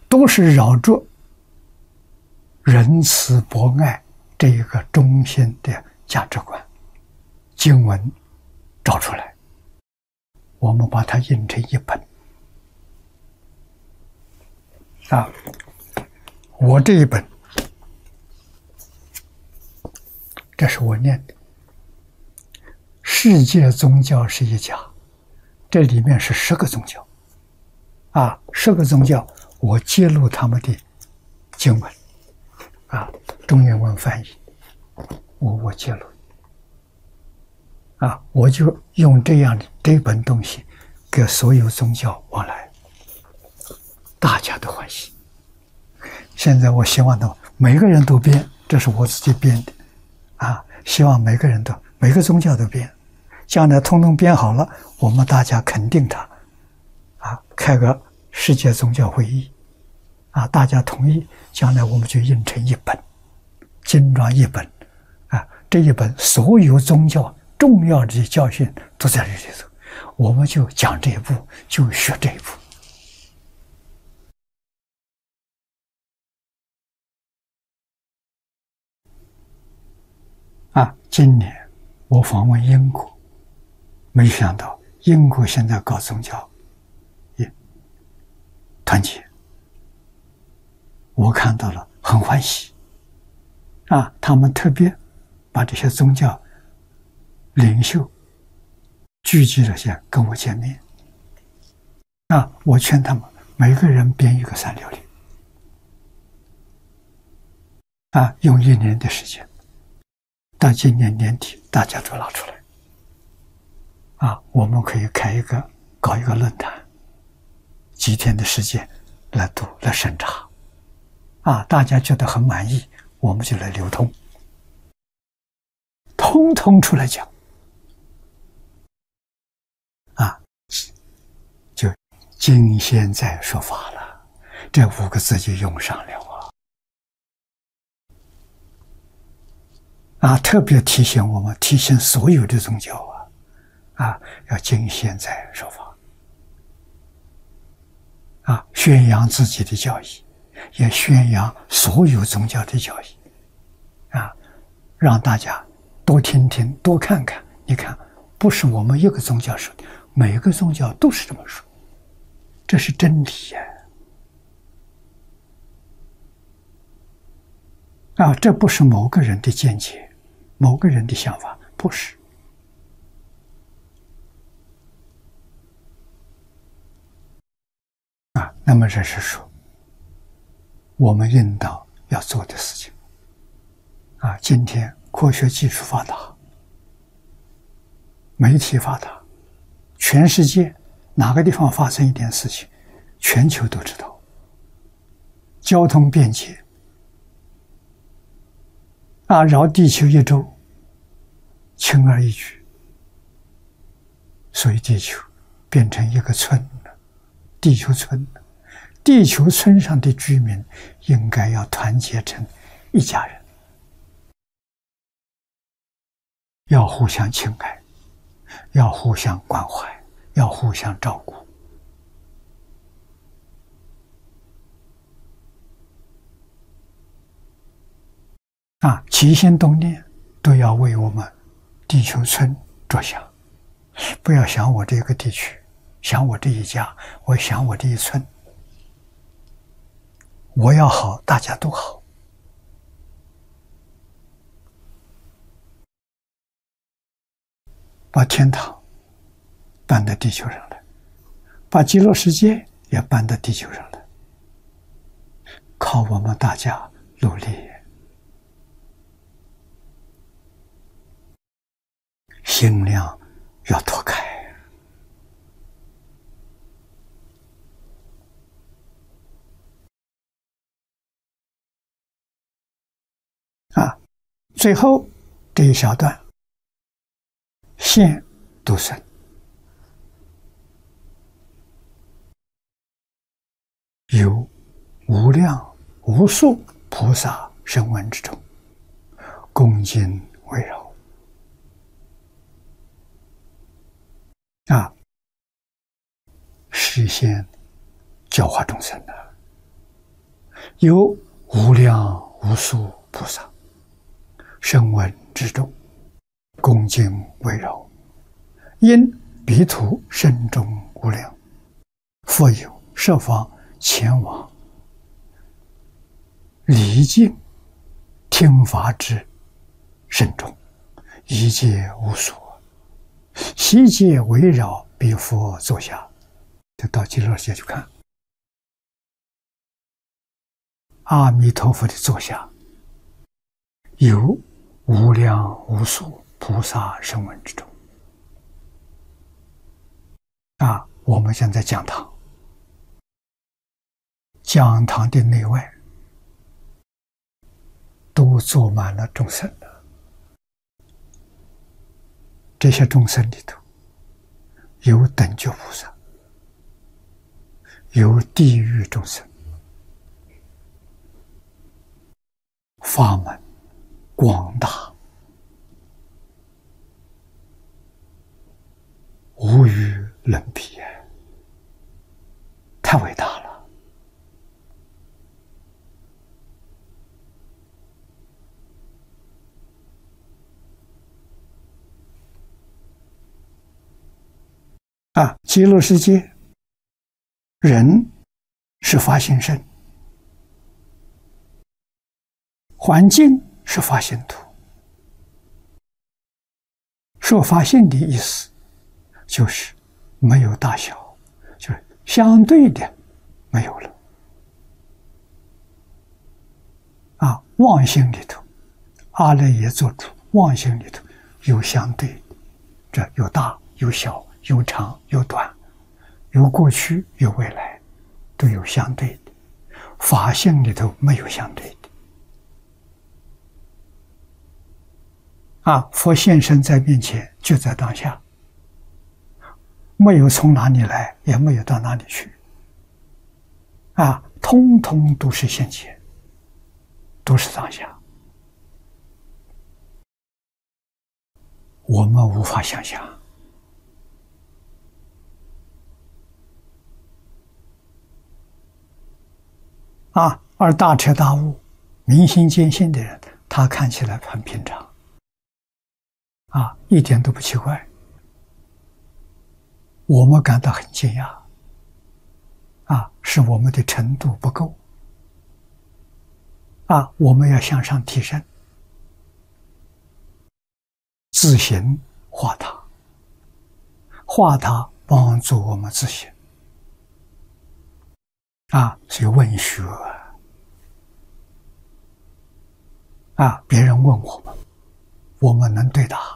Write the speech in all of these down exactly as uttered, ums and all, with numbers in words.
都是绕着仁慈博爱这一个中心的价值观经文找出来，我们把它印成一本啊。我这一本，这是我念的。世界宗教是一家，这里面是十个宗教啊，十个宗教，我揭露他们的经文啊，中英文翻译，我我揭露啊，我就用这样的这本东西给所有宗教往来，大家都欢喜。现在我希望呢，每个人都编，这是我自己编的啊，希望每个人都每个宗教都编，将来通通编好了，我们大家肯定它啊，开个世界宗教会议啊，大家同意，将来我们就印成一本精装一本啊，这一本所有宗教重要的教训都在这里头，我们就讲这一步，就学这一步。啊，今年我访问英国，没想到英国现在搞宗教也团结，我看到了很欢喜啊，他们特别把这些宗教领袖聚集了下跟我见面啊，我劝他们每个人编一个三六零啊，用一年的时间，到今年年底大家都拿出来啊，我们可以开一个搞一个论坛，几天的时间来读来审查啊，大家觉得很满意，我们就来流通，通通出来讲啊，就今现在说法了，这五个字就用上了啊！啊，特别提醒我们，提醒所有的宗教啊，啊，要今现在说法啊，宣扬自己的教义，也宣扬所有宗教的教义啊，让大家多听听，多看看。你看，不是我们一个宗教说的，每个宗教都是这么说，这是真理呀！啊，这不是某个人的见解。某个人的想法，不是啊。那么这是说我们应当要做的事情啊。今天科学技术发达，媒体发达，全世界哪个地方发生一点事情，全球都知道，交通便捷啊，绕地球一周轻而易举，所以地球变成一个村了，地球村了。地球村上的居民应该要团结成一家人，要互相亲爱，要互相关怀，要互相照顾啊，起心动念都要为我们地球村着想，不要想我这个地区，想我这一家，我想我这一村，我要好，大家都好。把天堂搬到地球上来，把极乐世界也搬到地球上来，靠我们大家努力。心量要拓开啊！最后这一小段，现独生，有无量无数菩萨声闻之中，恭敬围绕。啊，实现教化众生的有无量无数菩萨，声闻之众，恭敬围绕，因彼土深中无量，复有设方前往，礼敬听法之甚众，一切无所，悉皆围绕彼佛座下。就到极乐世界去看，阿弥陀佛的座下有无量无数菩萨声闻之众。啊，我们现在讲堂，讲堂的内外都坐满了众生了。这些众生里头，有等觉菩萨，有地狱众生，法门广大，无与伦比，太伟大了。啊，极乐世界，人是发心身，环境是发心土。说发心的意思，就是没有大小，就是相对的没有了。啊，妄心里头，阿赖耶做主，妄心里头有相对，这有大有小，有长有短，有过去有未来，都有相对的。法性里头没有相对的。啊，佛现身在面前，就在当下，没有从哪里来，也没有到哪里去。啊，通通都是现前，都是当下。我们无法想象。啊，而大彻大悟、明心见性的人，他看起来很平常。啊，一点都不奇怪。我们感到很惊讶。啊，是我们的程度不够。啊，我们要向上提升，自行化他，化他帮助我们自行。啊，所以问学啊，别人问我们，我们能对答。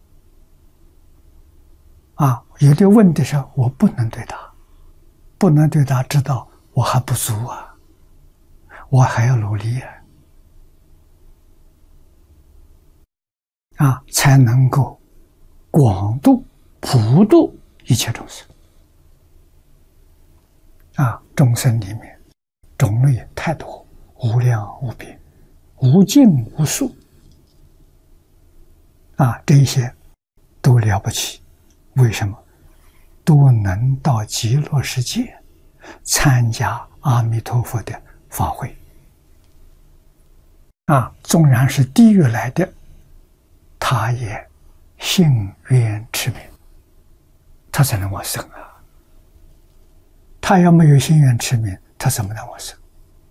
啊，有的问的时候我不能对答，不能对答，知道我还不足啊，我还要努力啊，啊，才能够广度、普度一切众生。啊，众生里面种类太多，无量无边，无尽无数。啊，这些都了不起。为什么？都能到极乐世界参加阿弥陀佛的法会。啊，纵然是地狱来的，他也信愿持名，他才能往生啊。他要没有信愿持名，他怎么能往生？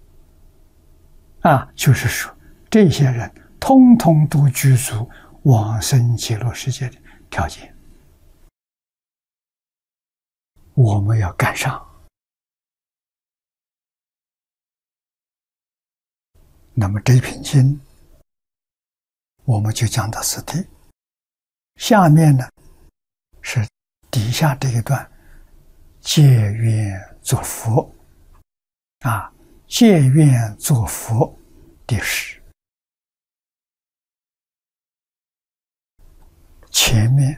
啊，就是说，这些人通通都具足往生极乐世界的条件。我们要赶上。那么这一品经，我们就讲到此地。下面呢，是底下这一段，借愿作佛。啊，借愿作佛第十。前面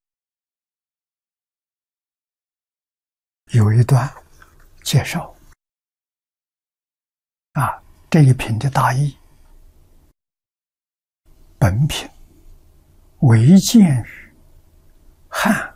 有一段介绍。啊，这一品的大意，本品为鉴于汉